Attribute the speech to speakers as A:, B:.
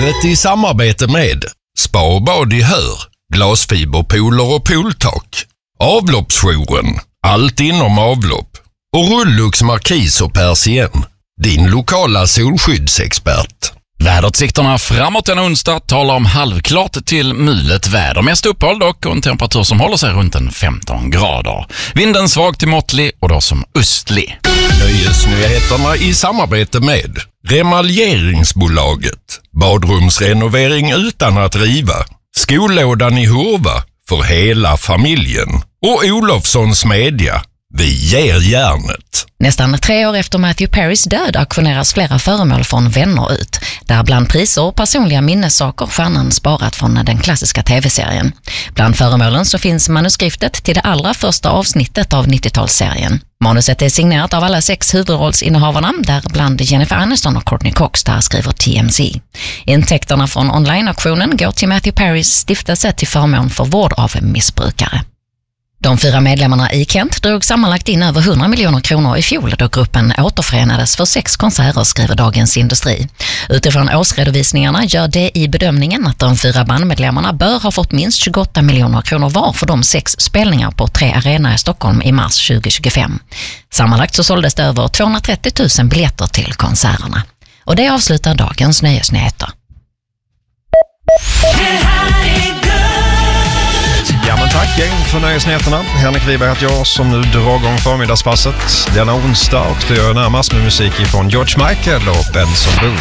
A: Programmet i samarbete med Spa och bad i Hör, glasfiberpooler och pooltak, Avloppsjouren, allt inom avlopp och Rullux Markis och Persien, din lokala solskyddsexpert.
B: Väderutsikterna framåt den onsdag talar om halvklart till mulet väder. Mest uppehåll dock och en temperatur som håller sig runt en 15 grader. Vinden svag till måttlig och då som östlig.
A: Nöjesnyheterna i samarbete med Remaljeringsbolaget, badrumsrenovering utan att riva, Skolådan i Hurva för hela familjen och Olofssons Media. Vi ger järnet.
C: Nästan 3 år efter Matthew Perrys död auktioneras flera föremål från vänner ut. Där bland priser och personliga minnessaker stjärnan sparat från den klassiska tv-serien. Bland föremålen så finns manuskriptet till det allra första avsnittet av 90-talsserien. Manuset är signerat av alla 6 huvudrollsinnehavarna, där bland Jennifer Aniston och Courtney Cox, där skriver TMZ. Intäkterna från online-auktionen går till Matthew Perrys stiftelse till förmån för vård av missbrukare. De 4 medlemmarna i Kent drog sammanlagt in över 100 miljoner kronor i fjol då gruppen återförenades för 6 konserter, skriver Dagens Industri. Utifrån årsredovisningarna gör det i bedömningen att de 4 bandmedlemmarna bör ha fått minst 28 miljoner kronor var för de 6 spelningar på 3 arenor i Stockholm i mars 2025. Sammanlagt så såldes det över 230 000 biljetter till konserterna. Och det avslutar dagens nöjesnyheter.
D: Ja men tack gäng för nöjesnyheterna. Henrik Wiberg heter jag som nu drar igång förmiddagspasset denna onsdag och det gör närmast med musik från George Michael och Benson Boone.